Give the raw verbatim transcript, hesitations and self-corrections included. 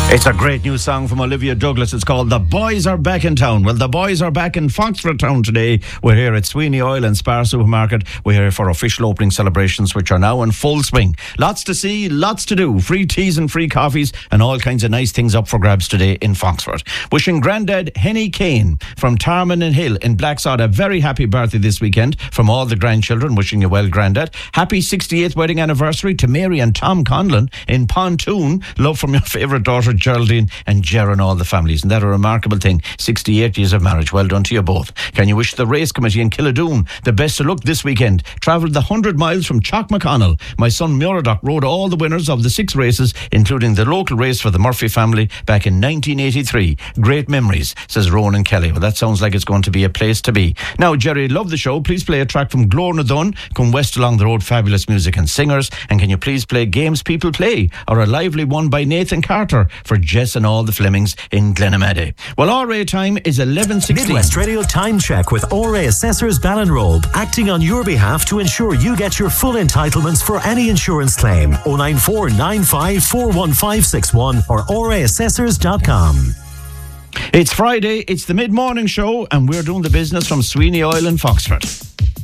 It's a great new song from Olivia Douglas. It's called The Boys Are Back in Town. Well, the boys are back in Foxford Town today. We're here at Sweeney Oil and Spar Supermarket. We're here for official opening celebrations, which are now in full swing. Lots to see, lots to do. Free teas and free coffees and all kinds of nice things up for grabs today in Foxford. Wishing Grandad Henny Kane from Tarman and Hill in Blacksod a very happy birthday this weekend from all the grandchildren. Wishing you well, Grandad. Happy sixty-eighth wedding anniversary to Mary and Tom Conlon in Pontoon. Love from your favourite daughter, Geraldine and Ger and all the families. And that a remarkable thing. sixty-eight years of marriage. Well done to you both. Can you wish the race committee in Killadoon the best of luck this weekend? Travelled the one hundred miles from Chalk McConnell. My son Muradok rode all the winners of the six races, including the local race for the Murphy family back in nineteen eighty-three. Great memories, says Ronan Kelly. Well, that sounds like it's going to be a place to be. Now, Jerry, love the show. Please play a track from Glorna Dunn. Come west along the road, fabulous music and singers. And can you please play Games People Play, or a lively one by Nathan Carter for Jess and all the Flemings in Glenamaddy. Well, R A time is eleven sixteen. Midwest Radio Time Check with R A Assessors Ballinrobe, acting on your behalf to ensure you get your full entitlements for any insurance claim. oh nine four nine five four one five six one or r a assessors dot com. It's Friday, it's the mid-morning show, and we're doing the business from Sweeney Oil in Foxford.